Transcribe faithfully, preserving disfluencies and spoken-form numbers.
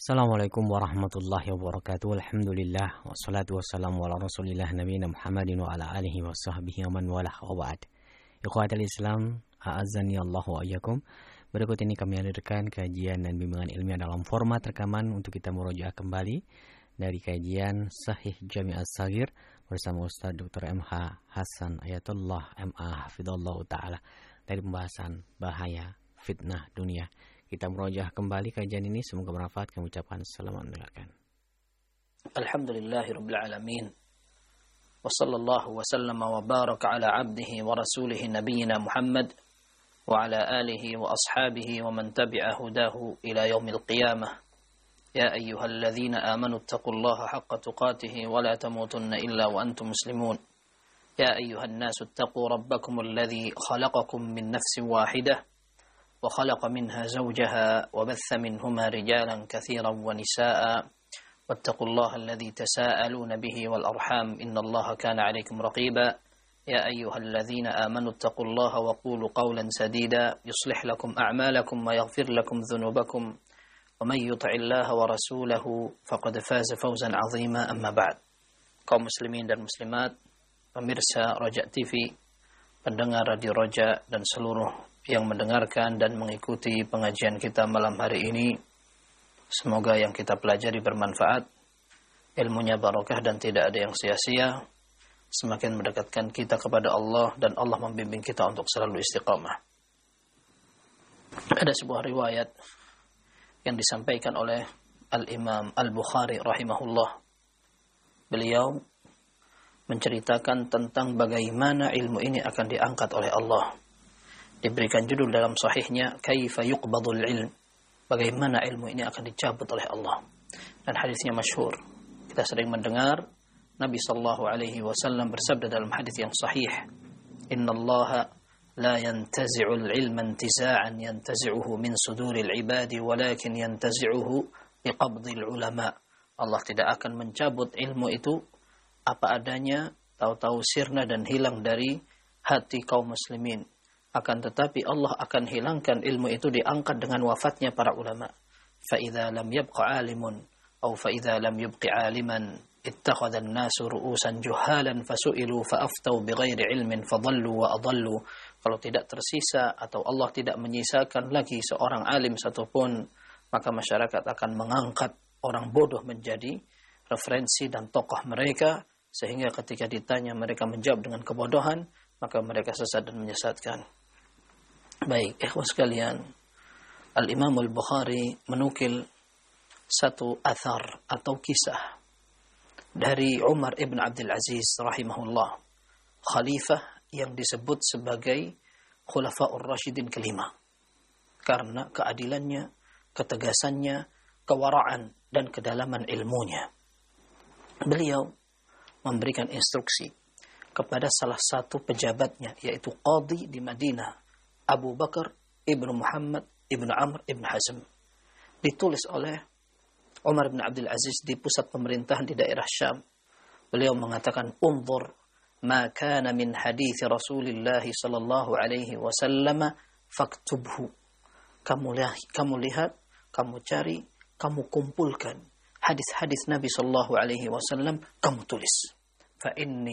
Assalamualaikum warahmatullahi wabarakatuh. Alhamdulillah wassalatu wassalamu ala Rasulillah nabiyina Muhammadin wa ala alihi wa sahbihi wa man walah wa ba'd. Ikhwatal Islam, a'azzani Allah wa iyyakum. Berikut ini kami hadirkan kajian dan bimbingan ilmiah dalam format rekaman untuk kita murojaah kembali dari kajian Sahih Jami' As-Shaghir bersama Ustaz Doktor M H Hasan Ayatullah M A Hafidhullah Ta'ala dari pembahasan bahaya fitnah dunia. Kita merojaah kembali kajian ini, semoga bermanfaat. Kami ucapkan selamat mendengarkan. Alhamdulillahirabbil alamin. Wa sallallahu wa sallama wa baraka ala abdihi wa rasulih nabiyyina Muhammad wa ala alihi wa ashabihi wa man tabi'a hudahu ila yaumil qiyamah. Ya ayyuhalladzina amanu taqullaha haqqa tuqatih wa la tamutunna illa wa antum muslimun. Ya ayyuhan nasu taqu rabbakumul ladzi khalaqakum min nafsin wahidah وخلق منها زوجها وبث منهما رجالا كثيرا ونساء واتقوا الله الذي تساءلون به والأرحام إن الله كان عليكم رقيبا يا أيها الذين آمنوا اتقوا الله وقولوا قولا سديدا يصلح لكم أعمالكم ويغفر لكم ذنوبكم ومن يطع الله ورسوله فقد فاز فوزا عظيما أما بعد. Kaum muslimin dan muslimat, pemirsa Roja T V, pendengar Radio Roja dan seluruh yang mendengarkan dan mengikuti pengajian kita malam hari ini, semoga yang kita pelajari bermanfaat, ilmunya barokah dan tidak ada yang sia-sia, semakin mendekatkan kita kepada Allah dan Allah membimbing kita untuk selalu istiqamah. Ada sebuah riwayat yang disampaikan oleh Al-Imam Al-Bukhari rahimahullah. Beliau menceritakan tentang bagaimana ilmu ini akan diangkat oleh Allah. Diberikan judul dalam sahihnya, Kaifa yuqbadul ilm, bagaimana ilmu ini akan dicabut oleh Allah. Dan hadisnya masyhur. Kita sering mendengar Nabi sallallahu alaihi wasallam bersabda dalam hadis yang sahih, Innallaha la yantazi'ul ilma intiza'an yantazi'uhu min suduril ibadi walakin yantazi'uhu biqabdil ulama. Allah tidak akan mencabut ilmu itu apa adanya, tahu-tahu sirna dan hilang dari hati kaum muslimin. Akan tetapi Allah akan hilangkan ilmu itu diangkat dengan wafatnya para ulama. فَإِذَا لَمْ يَبْقَ عَالِمٌ أو فَإِذَا لَمْ يَبْقِ عَالِمًا اتَّخَذَ النَّاسُ رُؤُوسًا جُهَّالًا فَسُئِلُوا فَأَفْتَوْا بِغَيْرِ عِلْمٍ فَضَلُّوا وَأَضَلُّوا. Kalau tidak tersisa atau Allah tidak menyisakan lagi seorang alim satupun, maka masyarakat akan mengangkat orang bodoh menjadi referensi dan tokoh mereka, sehingga ketika ditanya mereka menjawab dengan kebodohan, maka mereka sesat dan menyesatkan. Baik, ikhwan sekalian, Al-Imam Al-Bukhari menukil satu athar atau kisah dari Umar ibn Abdul Aziz rahimahullah, khalifah yang disebut sebagai Khulafaur Rasyidin kelima, karena keadilannya, ketegasannya, kewaraan dan kedalaman ilmunya. Beliau memberikan instruksi kepada salah satu pejabatnya, yaitu qadhi di Madinah, Abu Bakar ibnu Muhammad ibnu Amr ibnu Hazm. Ditulis oleh Umar bin Abdul Aziz di pusat pemerintahan di daerah Syam. Beliau mengatakan, unzur ma kana min hadits Rasulillah sallallahu alaihi wasallam faktubhu. Kamu lihat, kamu lihat, kamu cari, kamu kumpulkan hadis-hadis Nabi sallallahu alaihi wasallam, kamu tulis. Fa inni